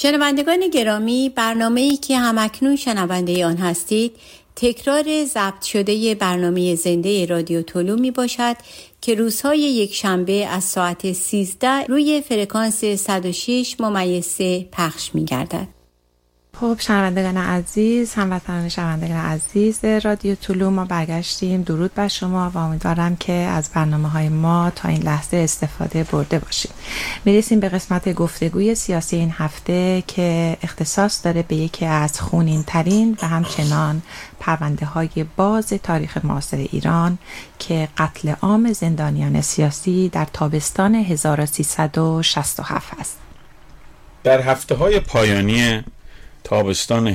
شنوندگان گرامی، برنامه‌ای که همکنون شنونده آن هستید تکرار ضبط شده برنامه زنده رادیو طلوع می باشد که روزهای یک شنبه از ساعت 13 روی فرکانس 106.3 پخش می گردد. خب شنوندگان عزیز، هموطنان شنوندگان عزیز رادیو طلوع، ما برگشتیم. درود بر شما و امیدوارم که از برنامه‌های ما تا این لحظه استفاده برده باشید. میرسیم به قسمت گفتگوی سیاسی این هفته که اختصاص داره به یکی از خونین ترین و همچنان پرونده های باز تاریخ معاصر ایران که قتل عام زندانیان سیاسی در تابستان 1367 است. در هفته های پایانی تابستان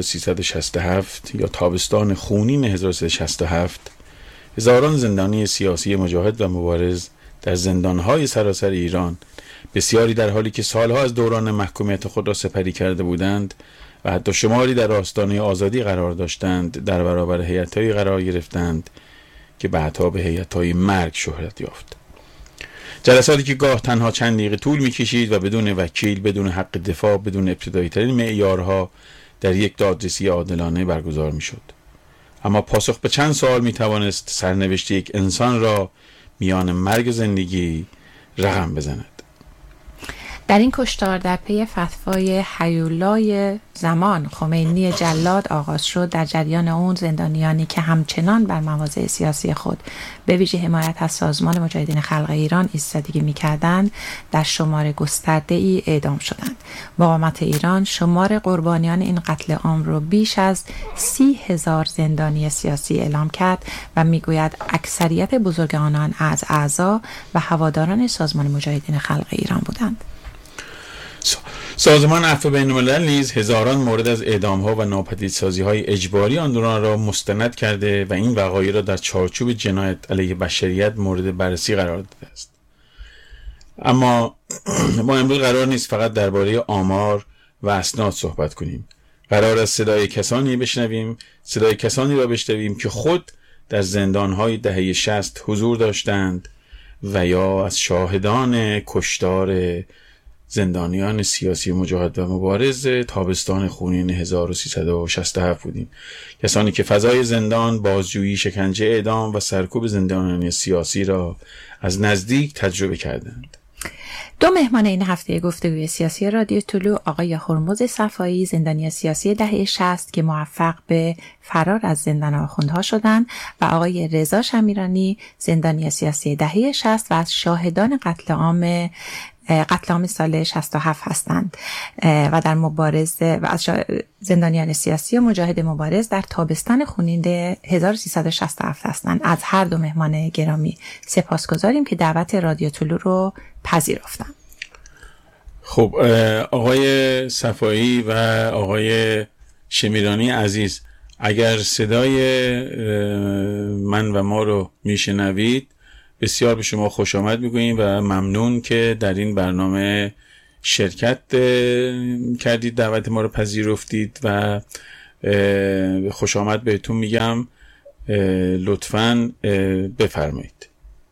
1367 یا تابستان خونین 1367 هزاران زندانی سیاسی مجاهد و مبارز در زندانهای سراسر ایران، بسیاری در حالی که سالها از دوران محکومیت خود را سپری کرده بودند و حتی شماری در آستانه آزادی قرار داشتند، در برابر هیئت‌هایی قرار گرفتند که بعدها به هیئت‌های مرگ شهرت یافت. جلساتی که گاه تنها چند دقیقه طول می‌کشید و بدون وکیل، بدون حق دفاع، بدون ابتدایی ترین معیارها در یک دادرسی عادلانه برگزار می‌شد. اما پاسخ به چند سوال می‌توانست سرنوشت یک انسان را میان مرگ و زندگی رقم بزند. در این کشتار در پی فتوای حیولای زمان خمینی جلاد آغاز شد. در جریان اون زندانیانی که همچنان بر مواضع سیاسی خود به ویژه حمایت از سازمان مجاهدین خلق ایران ایستادگی می‌کردند در شمار گسترده‌ای اعدام شدند. مقاومت ایران شمار قربانیان این قتل عام را بیش از 30,000 زندانی سیاسی اعلام کرد و میگوید اکثریت بزرگ آنان از اعضا و هواداران سازمان مجاهدین خلق ایران بودند. سازمان عفو بین‌الملل نیز هزاران مورد از اعدام‌ها و ناپدیدسازی‌های اجباری آن دوران را مستند کرده و این وقایع را در چارچوب جنایت علیه بشریت مورد بررسی قرار داده است. اما ما امروز قرار نیست فقط درباره آمار و اسناد صحبت کنیم. قرار است صدای کسانی را بشنویم که خود در زندان‌های دهه 60 حضور داشتند و یا از شاهدان کشتار زندانیان سیاسی مجاهد و مبارز تابستان خونین 1367 بودیم. کسانی که فضای زندان، بازجویی، شکنجه، اعدام و سرکوب زندانیان سیاسی را از نزدیک تجربه کردند. دو مهمان این هفته گفتگوی سیاسی رادیو طلوع، آقای هرمز صفایی، زندانی سیاسی دهه 60 که موفق به فرار از زندان آخوندها شدند، و آقای رضا شمیرانی، زندانی سیاسی دهه 60 و از شاهدان قتل عام سال 67 هستند و در مبارزه و از زندانیان سیاسی و مجاهد مبارز در تابستان خونین 1367 هستند. از هر دو مهمان گرامی سپاسگزاریم که دعوت رادیو طلوع رو پذیرفتند. خب آقای صفایی و آقای شمیرانی عزیز، اگر صدای من و ما رو میشنوید بسیار به شما خوش آمد میگوییم و ممنون که در این برنامه شرکت کردید، دعوت ما رو پذیرفتید و خوش آمد بهتون میگم. لطفاً بفرمایید.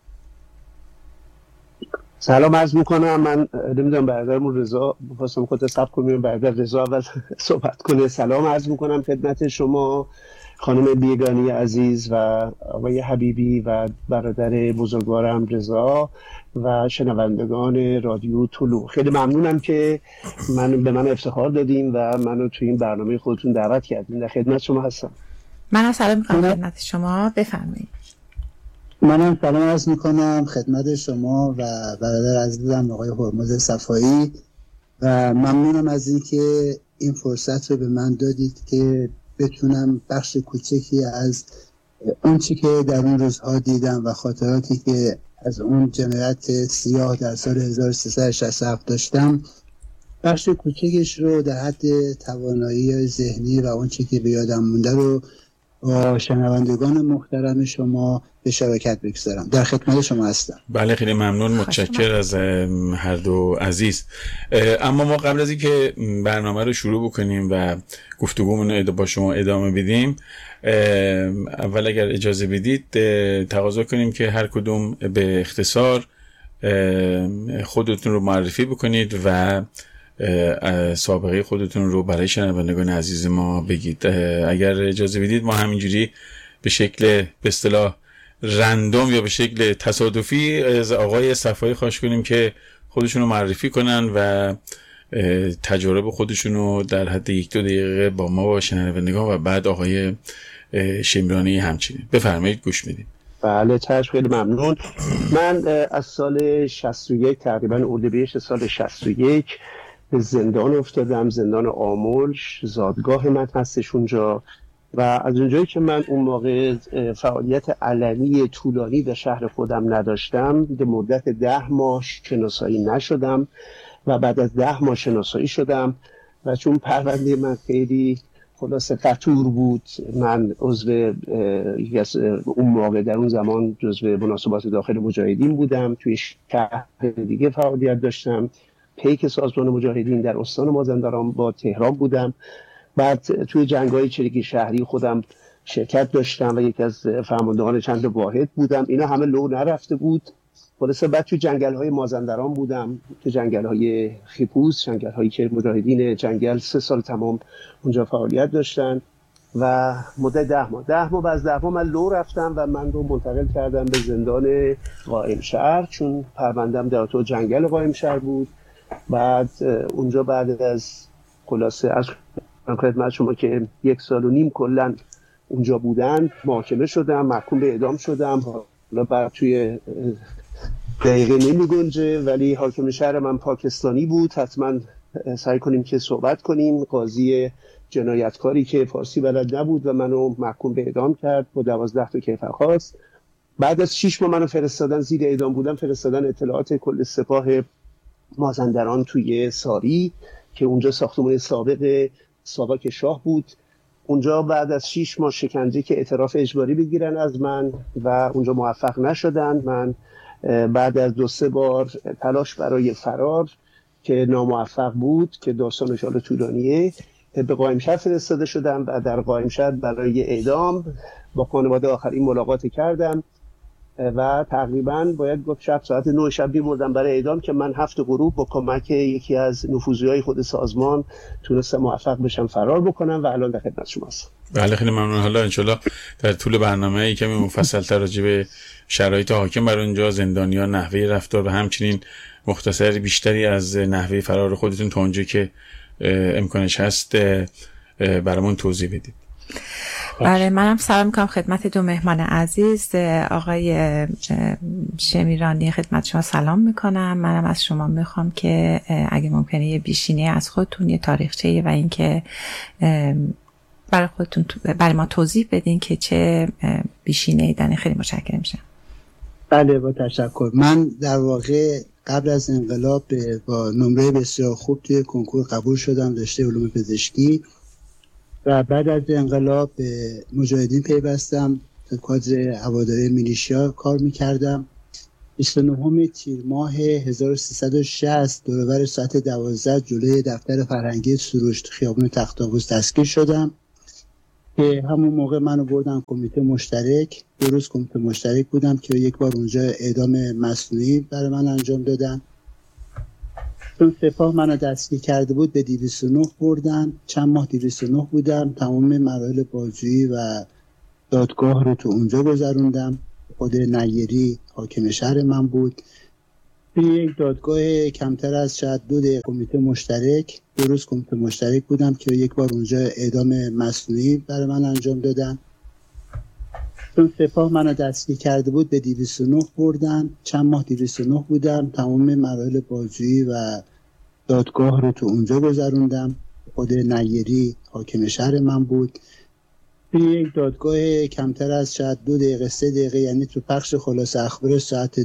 سلام عرض میکنم. من نمیدونم برادرمون رضا بخواستم خود صبر کنیم، برادر رضا اول صحبت کنه. سلام عرض میکنم خدمت شما خانم بیگانی عزیز و آقای حبیبی و برادر بزرگوارم رضا و شنوندگان رادیو طلوع. خیلی ممنونم که به من افتخار دادیم و منو توی این برنامه خودتون دعوت کردین. در خدمت شما هستم. من سلام میکنم خدمت شما، بفرمایید. منم سلام عرض میکنم خدمت شما و برادر عزیزم آقای هرمز صفایی و ممنونم از اینکه این فرصت رو به من دادید که بتونم بخش کوچکی از اون چی که در اون روزها دیدم و خاطراتی که از اون جنایت سیاه در سال 1367 داشتم، بخش کوچکش رو در حد توانایی ذهنی و اون چی که به یادم مونده رو با شنوندگان محترم شما به شراکت بگذارم. در خدمت شما هستم. بله خیلی ممنون، متشکر از هر دو عزیز. اما ما قبل از اینکه برنامه رو شروع بکنیم و گفتگومون با شما ادامه بدیم، اول اگر اجازه بدید تقاضا کنیم که هر کدوم به اختصار خودتون رو معرفی بکنید و سابقه خودتون رو برای شنوندگان عزیز ما بگید. اگر اجازه بدید ما همینجوری به شکل به اصطلاح رندوم یا به شکل تصادفی از آقای صفایی خواهش کنیم که خودشون رو معرفی کنن و تجارب خودشون رو در حد 1-2 دقیقه با ما و شنوندگان و بعد آقای شمیرانی همچنین. بفرمایید گوش میدیم. بله چشم، خیلی ممنون. من از سال 61 تقریبا اردیبهشت سال 61 به زندان افتادم، زندان آمل، زادگاه من هستش اونجا. و از اونجایی که من اون موقع فعالیت علنی طولانی در شهر خودم نداشتم، به مدت 10 ماه شناسایی نشدم و بعد از 10 ماه شناسایی شدم و چون پرونده من خیلی خلاصه قطور بود، من عضو اون موقع در اون زمان جزو مناسبات داخل مجاهدین بودم، توی شهر دیگه فعالیت داشتم، پیک سازمان مجاهدین در استان مازندران با تهران بودم. بعد توی جنگ‌های چریکی شهری خودم شرکت داشتم و یکی از فرماندهان چند واحد بودم. اینا همه لو نرفته بود. خلاصه بعد توی جنگل‌های مازندران بودم، توی جنگل‌های خیپوس، جنگل‌هایی که مجاهدین جنگل 3 سال تمام اونجا فعالیت داشتن و مدت 10 ماه بعد از 10 ماه من لو رفتم و من رو منتقل کردم به زندان قائمشهر، چون پروندم در تو جنگل قائمشهر بود. بعد اونجا بعد از خلاصه از خدمت شما که 1.5 سال کلا اونجا بودن محاکمه شدم، محکوم به اعدام شدم. حالا بعد توی دقیقه نمی گنجه، ولی حاکم شهر من پاکستانی بود. حتما سعی کنیم که صحبت کنیم. قاضی جنایتکاری که فارسی بلد نبود و منو محکوم به اعدام کرد با 12 تا کیفرخواست. بعد از 6 ماه منو فرستادن، زیر اعدام بودم، فرستادن اطلاعات کل سپاه مازندران توی ساری که اونجا ساختمان ساواک شاه بود. اونجا بعد از 6 ماه شکنجه که اعتراف اجباری بگیرن از من و اونجا موفق نشدن. من بعد از 2-3 بار تلاش برای فرار که ناموفق بود، که داستانش حالا طولانیه، به قائمشهر فرستاده شدم و در قائمشهر برای اعدام با خانواده آخرین ملاقات کردم و تقریبا باید گفت شب ساعت 9 شب می‌مردم برای اعدام که من 7 غروب با کمک یکی از نفوذی‌های خود سازمان تونستم موفق بشم فرار بکنم و الان در خدمت شما هستم. بله خیلی ممنون. حالا انشالله در طول برنامه کمی مفصل‌تر راجع به شرایط حاکم بر اونجا، زندانیان، نحوه رفتار و همچنین مختصر بیشتری از نحوه فرار خودتون تا اونجا که امکانش هست برامون توضیح بدید. بله، منم سلام میکنم خدمت 2 مهمان عزیز. آقای شمیرانی خدمت شما سلام میکنم. منم از شما میخوام که اگه ممکنه یه بیشینه از خودتون، یه تاریخچه و این که برای خودتون برای ما توضیح بدین که چه بیشینه‌ای دارین. خیلی متشکرم میشم. بله با تشکر. من در واقع قبل از انقلاب با نمره بسیار خوب توی کنکور قبول شدم، رشته علوم پزشکی، و بعد از انقلاب به مجاهدین پیوستم، تو کادر هواداری میلیشیا کار میکردم. 29 تیر ماه 1360 دوربر ساعت 12 جلوی دفتر فرهنگی سروش خیابون تخت‌آووز دستگیر شدم که همون موقع منو بردن کمیته مشترک. 2 روز کمیته مشترک بودم که یک بار اونجا اعدام مصنوعی برای من انجام دادن. چون سپاه منو دستگیر کرده بود به 209 بردن. چند ماه 209 بودم، تمام مراحل بازجویی و دادگاه رو تو اونجا گذروندم. خود نیری حاکم شهر من بود. توی یک دادگاه کمتر از شاید 2 دقیقه کمیته مشترک، 2 روز کمیته مشترک بودم که یک بار اونجا اعدام مصنوعی برای من انجام دادن. چون سپاه منو دستگیر کرده بود به 209 بردن. چند ماه 209 بودم، تمام مراحل بازجویی و دادگاه رو تو اونجا گذروندم. خود نیری حاکم شهر من بود. توی یک دادگاه کمتر از شاید 2 دقیقه 3 دقیقه، یعنی تو پخش خلاصه اخبار ساعت